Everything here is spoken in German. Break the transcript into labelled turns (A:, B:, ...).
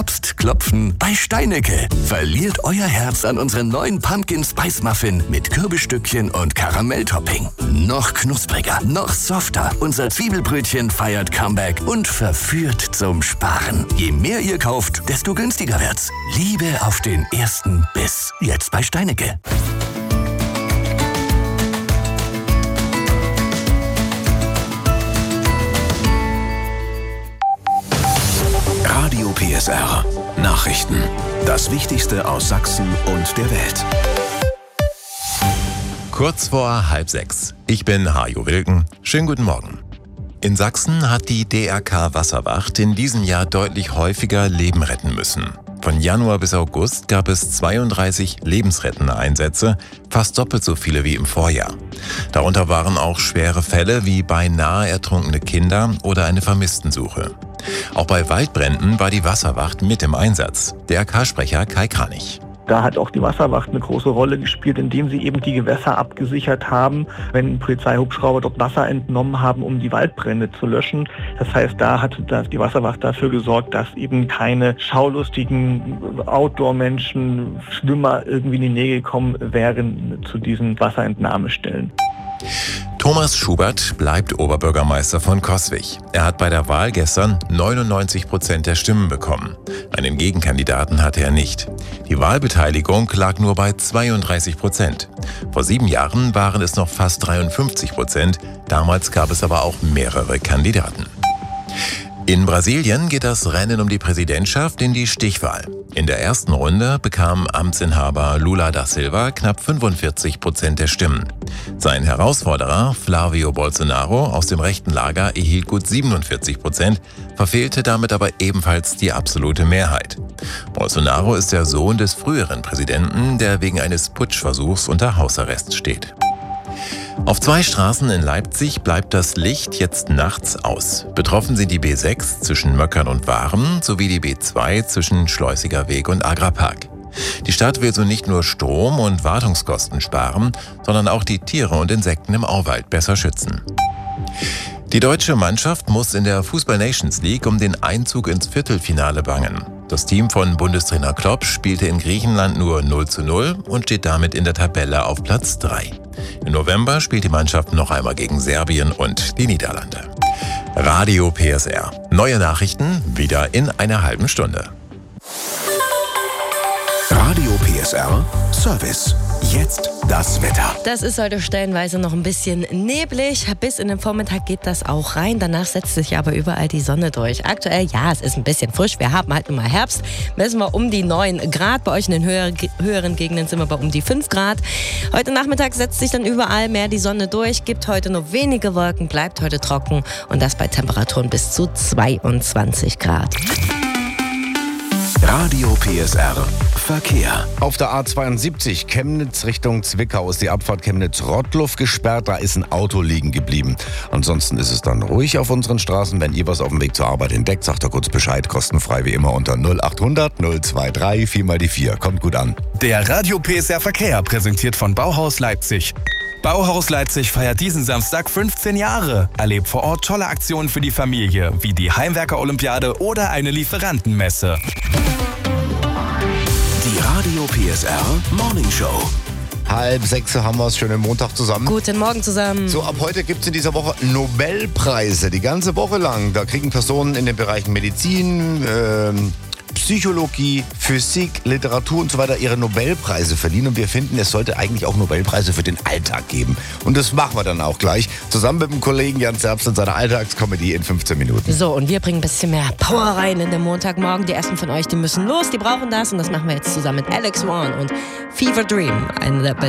A: Herbst klopfen bei Steinecke. Verliert euer Herz an unseren neuen Pumpkin Spice Muffin mit Kürbisstückchen und Karamelltopping. Noch knuspriger, noch softer. Unser Zwiebelbrötchen feiert Comeback und verführt zum Sparen. Je mehr ihr kauft, desto günstiger wird's. Liebe auf den ersten Biss. Jetzt bei Steinecke.
B: Radio PSR. Nachrichten. Das Wichtigste aus Sachsen und der Welt.
C: Kurz vor 5:30. Ich bin Hajo Wilken. Schönen guten Morgen. In Sachsen hat die DRK Wasserwacht in diesem Jahr deutlich häufiger Leben retten müssen. Von Januar bis August gab es 32 lebensrettende Einsätze, fast doppelt so viele wie im Vorjahr. Darunter waren auch schwere Fälle wie beinahe ertrunkene Kinder oder eine Vermisstensuche. Auch bei Waldbränden war die Wasserwacht mit im Einsatz. DRK-Sprecher Kai Kranich.
D: Da hat auch die Wasserwacht eine große Rolle gespielt, indem sie eben die Gewässer abgesichert haben, wenn Polizeihubschrauber dort Wasser entnommen haben, um die Waldbrände zu löschen. Das heißt, da hat die Wasserwacht dafür gesorgt, dass eben keine schaulustigen Outdoor-Menschen, Schwimmer irgendwie in die Nähe gekommen wären zu diesen Wasserentnahmestellen.
C: Thomas Schubert bleibt Oberbürgermeister von Coswig. Er hat bei der Wahl gestern 99% der Stimmen bekommen. Einen Gegenkandidaten hatte er nicht. Die Wahlbeteiligung lag nur bei 32%. Vor 7 Jahren waren es noch fast 53%. Damals gab es aber auch mehrere Kandidaten. In Brasilien geht das Rennen um die Präsidentschaft in die Stichwahl. In der ersten Runde bekam Amtsinhaber Lula da Silva knapp 45% der Stimmen. Sein Herausforderer Flavio Bolsonaro aus dem rechten Lager erhielt gut 47%, verfehlte damit aber ebenfalls die absolute Mehrheit. Bolsonaro ist der Sohn des früheren Präsidenten, der wegen eines Putschversuchs unter Hausarrest steht. Auf 2 Straßen in Leipzig bleibt das Licht jetzt nachts aus. Betroffen sind die B6 zwischen Möckern und Waren sowie die B2 zwischen Schleusiger Weg und Agrarpark. Die Stadt will so nicht nur Strom- und Wartungskosten sparen, sondern auch die Tiere und Insekten im Auwald besser schützen. Die deutsche Mannschaft muss in der Fußball-Nations League um den Einzug ins Viertelfinale bangen. Das Team von Bundestrainer Klopp spielte in Griechenland nur 0:0 und steht damit in der Tabelle auf Platz 3. Im November spielt die Mannschaft noch einmal gegen Serbien und die Niederlande. Radio PSR. Neue Nachrichten wieder in einer halben Stunde.
B: Radio PSR Service. Jetzt das Wetter.
E: Das ist heute stellenweise noch ein bisschen neblig. Bis in den Vormittag geht das auch rein. Danach setzt sich aber überall die Sonne durch. Aktuell, ja, es ist ein bisschen frisch. Wir haben halt immer Herbst. Messen wir um die 9 Grad. Bei euch in den höheren Gegenden sind wir bei um die 5 Grad. Heute Nachmittag setzt sich dann überall mehr die Sonne durch. Gibt heute nur wenige Wolken, bleibt heute trocken. Und das bei Temperaturen bis zu 22 Grad.
B: Radio PSR Verkehr.
F: Auf der A72 Chemnitz Richtung Zwickau ist die Abfahrt Chemnitz-Rottluff gesperrt. Da ist ein Auto liegen geblieben. Ansonsten ist es dann ruhig auf unseren Straßen. Wenn ihr was auf dem Weg zur Arbeit entdeckt, sagt doch kurz Bescheid. Kostenfrei wie immer unter 0800 023 4x4. Kommt gut an.
G: Der Radio PSR Verkehr präsentiert von Bauhaus Leipzig. Bauhaus Leipzig feiert diesen Samstag 15 Jahre. Erlebt vor Ort tolle Aktionen für die Familie, wie die Heimwerker-Olympiade oder eine Lieferantenmesse.
B: Die Radio PSR Morning Show.
F: 5:30 haben wir es. Schönen Montag zusammen.
E: Guten Morgen zusammen.
F: So, ab heute gibt es in dieser Woche Nobelpreise. Die ganze Woche lang. Da kriegen Personen in den Bereichen Medizin, Psychologie, Physik, Literatur und so weiter ihre Nobelpreise verliehen. Und wir finden, es sollte eigentlich auch Nobelpreise für den Alltag geben. Und das machen wir dann auch gleich. Zusammen mit dem Kollegen Jan Zerbst in seiner Alltagskomödie in 15 Minuten.
E: So, und wir bringen ein bisschen mehr Power rein in den Montagmorgen. Die ersten von euch, die müssen los, die brauchen das. Und das machen wir jetzt zusammen mit Alex Warren und Fever Dream. Eine der